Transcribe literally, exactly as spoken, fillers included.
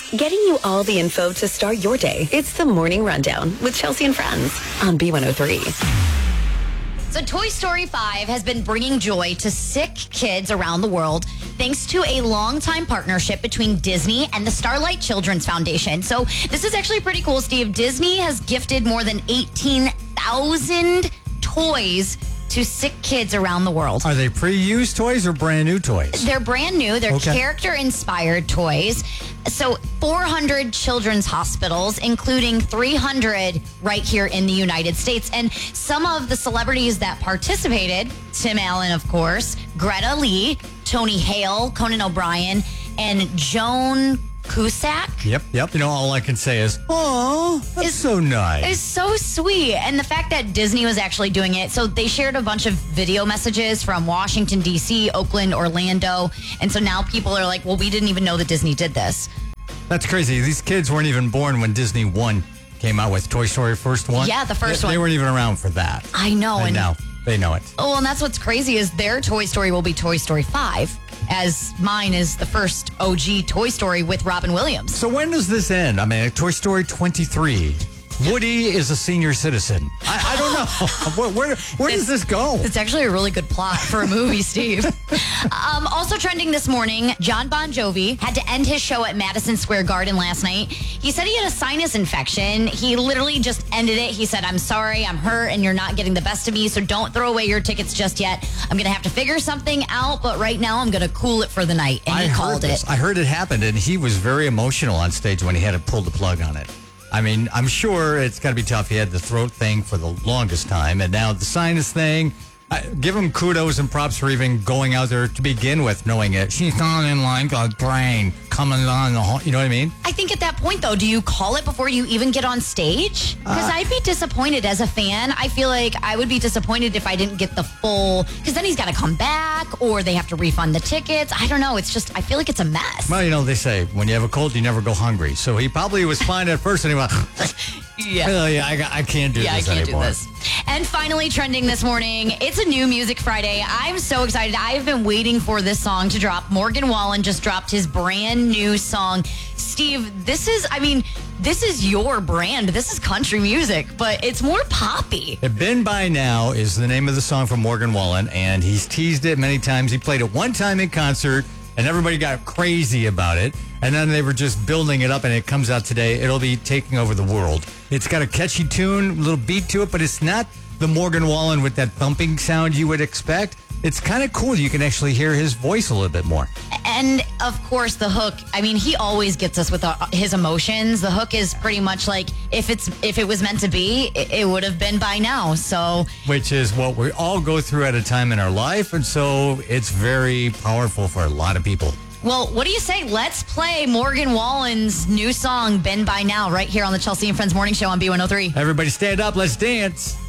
Getting you all the info to start your day. It's the Morning Rundown with Chelsea and Friends on B one oh three. So Toy Story five has been bringing joy to sick kids around the world thanks to a longtime partnership between Disney and the Starlight Children's Foundation. So this is actually pretty cool, Steve. Disney has gifted more than eighteen thousand toys to sick kids around the world. Are they pre-used toys or brand new toys? They're brand new. They're Okay. character-inspired toys. So four hundred children's hospitals, including three hundred right here in the United States. And some of the celebrities that participated, Tim Allen, of course, Greta Lee, Tony Hale, Conan O'Brien, and Joan Cusack. Yep, yep. You know, all I can say is, oh, that's Is- so nice. It's so sweet. And the fact that Disney was actually doing it. So they shared a bunch of video messages from Washington, D C, Oakland, Orlando. And so now people are like, well, we didn't even know that Disney did this. That's crazy. These kids weren't even born when Disney one came out with Toy Story first one. Yeah, the first they, one. They weren't even around for that. I know. And And now they know it. Oh, and that's what's crazy is their Toy Story will be Toy Story five, as mine is the first O G Toy Story with Robin Williams. So when does this end? I mean, Toy Story twenty-three. Woody is a senior citizen. I, I don't know. where where, where does this go? It's actually a really good plot for a movie, Steve. um, also trending this morning, John Bon Jovi had to end his show at Madison Square Garden last night. He said he had a sinus infection. He literally just ended it. He said, I'm sorry, I'm hurt, and you're not getting the best of me, so don't throw away your tickets just yet. I'm going to have to figure something out, but right now I'm going to cool it for the night. And I he heard called this. it. I heard it happened, and he was very emotional on stage when he had to pull the plug on it. I mean, I'm sure it's got to be tough. He had the throat thing for the longest time, and now the sinus thing. I, give him kudos and props for even going out there to begin with, knowing it. She's not in like a train coming on the whole, you know what I mean? I think at that point, though, do you call it before you even get on stage? Because Uh, I'd be disappointed as a fan. I feel like I would be disappointed if I didn't get the full, because then he's got to come back or they have to refund the tickets. I don't know. It's just, I feel like it's a mess. Well, you know, they say when you have a cold, you never go hungry. So he probably was fine at first, and he went, Yeah. oh, yeah, I, I can't do Yeah, I this can't anymore. do this. And finally, trending this morning, it's a new Music Friday. I'm so excited. I've been waiting for this song to drop. Morgan Wallen just dropped his brand new song. Steve, this is, I mean, this is your brand. This is country music, but it's more poppy. Been By Now is the name of the song from Morgan Wallen, and he's teased it many times. He played it one time in concert, and everybody got crazy about it. And then they were just building it up, and it comes out today. It'll be taking over the world. It's got a catchy tune, a little beat to it, but it's not the Morgan Wallen with that thumping sound you would expect. It's kind of cool. You can actually hear his voice a little bit more. And of course, the hook. I mean, he always gets us with uh, his emotions. The hook is pretty much like if it's if it was meant to be, it, it would have been by now. So, Which is what we all go through at a time in our life, and so it's very powerful for a lot of people. well, what do you say? Let's play Morgan Wallen's new song, "Been By Now," right here on the Chelsea and Friends Morning Show on B one oh three. Everybody stand up. Let's dance.